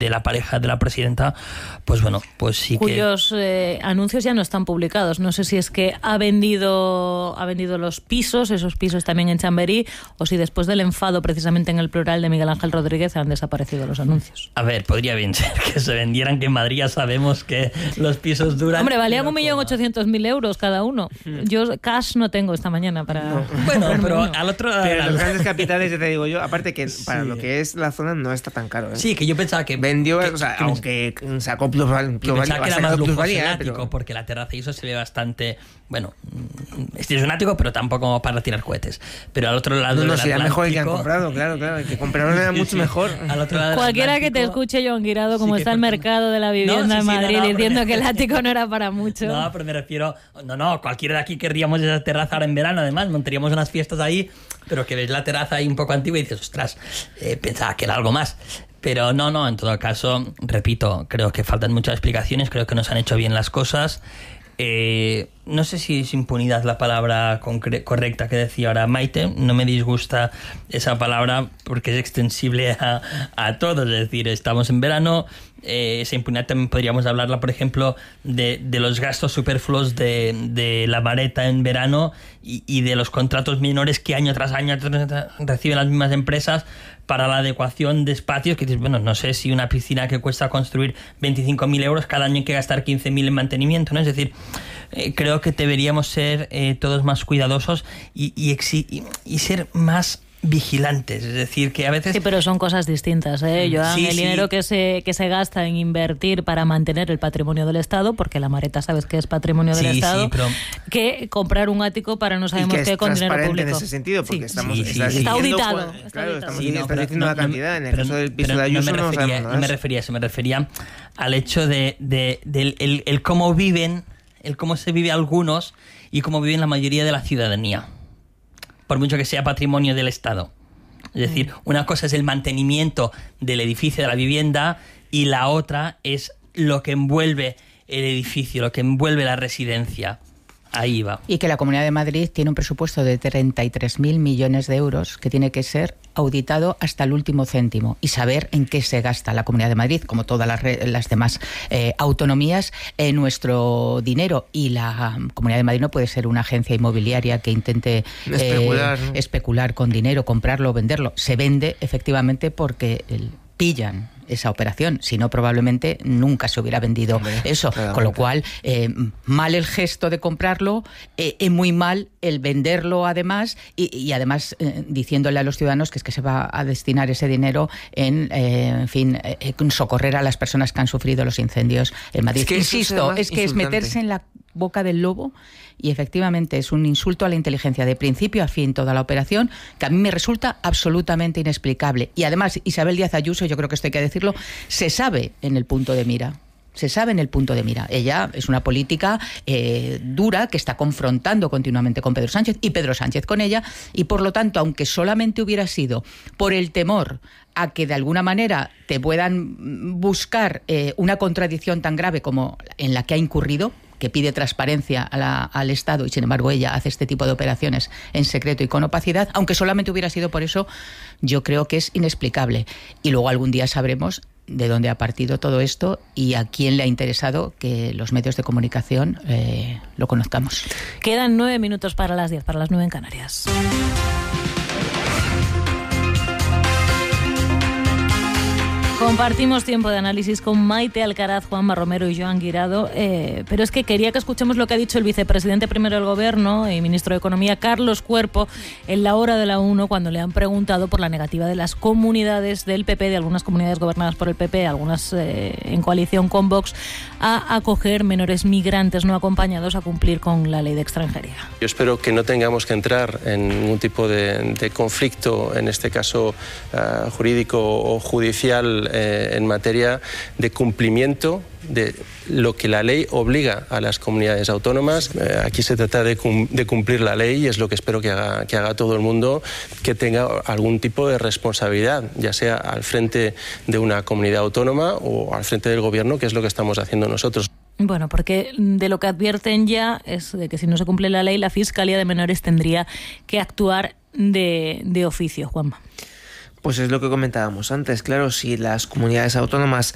de la pareja de la presidenta, pues bueno, pues sí cuyos anuncios ya no están publicados. No sé si es que ha vendido los pisos, esos pisos también en Chamberí, o si después del enfado precisamente en El Plural de Miguel Ángel Rodríguez han desaparecido los anuncios. A ver, podría bien ser que se vendieran, que en Madrid ya sabemos que los pisos duran... Hombre, valían 1.800.000 euros cada uno. Yo cash no tengo esta mañana para... No. Bueno, pero al otro lado... Pero los grandes capitales, ya te digo yo, aparte que para lo que es la zona no está tan caro, ¿eh? Sí, que yo pensaba que... Vendió, aunque sacó plusvalía... Pensaba que era más lujoso el ático, porque la terraza y eso se ve bastante... Bueno, es un ático, pero tampoco para tirar cohetes. Pero al otro lado del Atlántico... No, mejor el que han comprado, claro. El que compraron era mucho mejor. Al otro lado cualquiera que te escuche, Joan Guirado, como está el mercado de la vivienda en Madrid, diciendo que el ático no era para mucho. No, pero me refiero... No, cualquiera de aquí querríamos esa terraza ahora en verano, además. Montaríamos unas fiestas ahí, pero que ves la terraza ahí un poco antigua y dices, ostras, pensaba que era algo más. Pero no, en todo caso, repito, creo que faltan muchas explicaciones, creo que no se han hecho bien las cosas. No sé si es impunidad la palabra correcta que decía ahora Maite, no me disgusta esa palabra porque es extensible a todos, es decir, estamos en verano, esa impunidad también podríamos hablarla, por ejemplo, de los gastos superfluos de la vareta en verano y de los contratos menores que año tras año reciben las mismas empresas para la adecuación de espacios, que dices, bueno, no sé si una piscina que cuesta construir 25.000 euros, cada año hay que gastar 15.000 en mantenimiento, ¿no? Es decir, creo que deberíamos ser todos más cuidadosos y ser más vigilantes, es decir, que a veces... Sí, pero son cosas distintas, Joan, sí, el dinero que se gasta en invertir para mantener el patrimonio del Estado, porque la Mareta sabes que es patrimonio del Estado, pero... que comprar un ático para no sabemos qué con dinero público. En ese sentido, porque está auditado. Claro, estamos diciendo la cantidad, en el caso del piso de Ayuso no me refería a eso, me refería al hecho de el cómo viven, el cómo se vive algunos y cómo viven la mayoría de la ciudadanía, por mucho que sea patrimonio del Estado. Es decir, una cosa es el mantenimiento del edificio, de la vivienda, y la otra es lo que envuelve el edificio, lo que envuelve la residencia. Ahí va. Y que la Comunidad de Madrid tiene un presupuesto de 33.000 millones de euros que tiene que ser auditado hasta el último céntimo y saber en qué se gasta la Comunidad de Madrid, como todas las demás autonomías, nuestro dinero. Y la Comunidad de Madrid no puede ser una agencia inmobiliaria que intente especular con dinero, comprarlo o venderlo. Se vende efectivamente porque pillan esa operación, si no probablemente nunca se hubiera vendido eso, con lo cual mal el gesto de comprarlo, muy mal el venderlo además y además diciéndole a los ciudadanos que es que se va a destinar ese dinero en socorrer a las personas que han sufrido los incendios en Madrid. Insisto, es que es meterse en la boca del lobo y efectivamente es un insulto a la inteligencia de principio a fin toda la operación, que a mí me resulta absolutamente inexplicable. Y además Isabel Díaz Ayuso, yo creo que esto hay que decirlo, se sabe en el punto de mira. Ella es una política dura que está confrontando continuamente con Pedro Sánchez y Pedro Sánchez con ella, y por lo tanto, aunque solamente hubiera sido por el temor a que de alguna manera te puedan buscar una contradicción tan grave como en la que ha incurrido, que pide transparencia al Estado y sin embargo ella hace este tipo de operaciones en secreto y con opacidad, aunque solamente hubiera sido por eso, yo creo que es inexplicable. Y luego algún día sabremos de dónde ha partido todo esto y a quién le ha interesado que los medios de comunicación lo conozcamos. Quedan 9 minutos para las 10, para las 9 en Canarias. Compartimos tiempo de análisis con Maite Alcaraz, Juanma Romero y Joan Guirado, pero es que quería que escuchemos lo que ha dicho el vicepresidente primero del Gobierno y ministro de Economía, Carlos Cuerpo, en la hora de la 1, cuando le han preguntado por la negativa de las comunidades del PP, de algunas comunidades gobernadas por el PP, algunas en coalición con Vox, a acoger menores migrantes no acompañados a cumplir con la ley de extranjería. Yo espero que no tengamos que entrar en ningún tipo de conflicto, en este caso jurídico o judicial, en materia de cumplimiento de lo que la ley obliga a las comunidades autónomas. Aquí se trata de cumplir la ley y es lo que espero que haga todo el mundo que tenga algún tipo de responsabilidad, ya sea al frente de una comunidad autónoma o al frente del Gobierno, que es lo que estamos haciendo nosotros. Bueno, porque de lo que advierten ya es de que si no se cumple la ley, la Fiscalía de Menores tendría que actuar de oficio, Juanma. Pues es lo que comentábamos antes, claro, si las comunidades autónomas